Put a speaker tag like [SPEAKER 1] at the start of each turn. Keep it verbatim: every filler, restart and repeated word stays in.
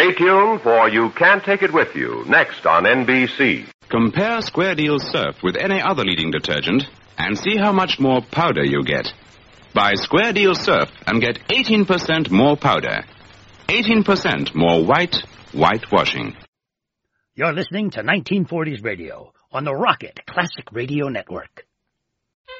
[SPEAKER 1] Stay tuned for You Can't Take It With You, next on N B C.
[SPEAKER 2] Compare Square Deal Surf with any other leading detergent and see how much more powder you get. Buy Square Deal Surf and get eighteen percent more powder. eighteen percent more white, white washing.
[SPEAKER 3] You're listening to nineteen forties Radio on the Rocket Classic Radio Network.